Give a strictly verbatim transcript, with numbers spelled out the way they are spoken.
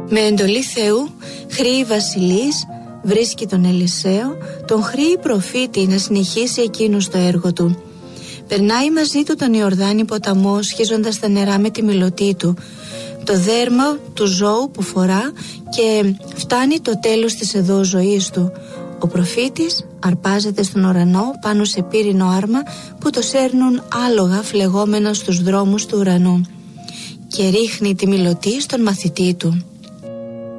Με εντολή Θεού, χρήει βασιλής βρίσκει τον Ελισαίο, τον χρήει προφήτη να συνεχίσει εκείνος το έργο του. Περνάει μαζί του τον Ιορδάνη ποταμό, σχίζοντας τα νερά με τη μιλωτή του, το δέρμα του ζώου που φορά, και φτάνει το τέλος της εδώ ζωής του. Ο προφήτης αρπάζεται στον ουρανό πάνω σε πύρινο άρμα που το σέρνουν άλογα φλεγόμενα στους δρόμους του ουρανού, και ρίχνει τη μιλωτή στον μαθητή του.